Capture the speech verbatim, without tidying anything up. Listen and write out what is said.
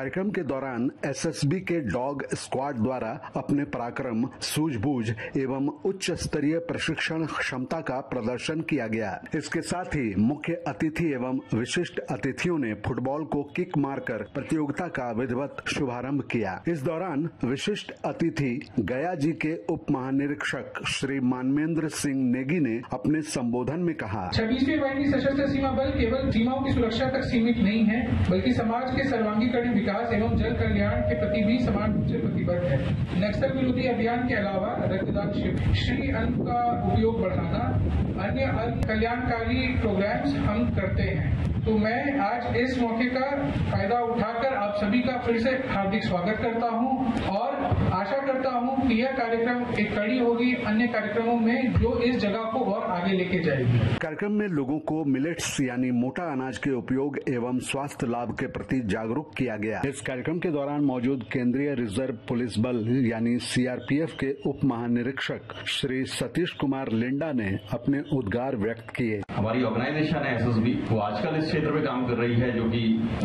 कार्यक्रम के दौरान एसएसबी के डॉग स्क्वाड द्वारा अपने पराक्रम, सूझबूझ एवं उच्च स्तरीय प्रशिक्षण क्षमता का प्रदर्शन किया गया। इसके साथ ही मुख्य अतिथि एवं विशिष्ट अतिथियों ने फुटबॉल को किक मारकर प्रतियोगिता का विधिवत शुभारंभ किया। इस दौरान विशिष्ट अतिथि गया जी के उप महानिरीक्षक श्री मानवेंद्र सिंह नेगी ने अपने संबोधन में कहा, छब्बीसवीं वाहिनी सशस्त्र सीमा बल केवल सीमाओं की सुरक्षा तक सीमित नहीं है, बल्कि समाज के सर्वांगीकरण विकास एवं जन कल्याण के प्रति भी समान रूप से प्रतिबद्ध है। नक्सल विरोधी अभियान के अलावा रक्तदान शिविर, श्री अन्न का उपयोग बढ़ाना, अन्य अन्य कल्याणकारी प्रोग्राम्स हम करते हैं। तो मैं आज इस मौके का फायदा उठाकर आप सभी का फिर से हार्दिक स्वागत करता हूं और आशा करता हूं कि यह कार्यक्रम एक कड़ी होगी अन्य कार्यक्रमों में जो इस जगह को और आगे लेके जाएगी। कार्यक्रम में लोगों को मिलेट्स यानी मोटा अनाज के उपयोग एवं स्वास्थ्य लाभ के प्रति जागरूक किया गया। इस कार्यक्रम के दौरान मौजूद केंद्रीय रिजर्व पुलिस बल यानी सीआरपीएफ के उप महानिरीक्षक श्री सतीश कुमार लिंडा ने अपने उद्गार व्यक्त किए। हमारी ऑर्गेनाइजेशन है एसएसबी, वो आजकल इस क्षेत्र में काम कर रही है जो कि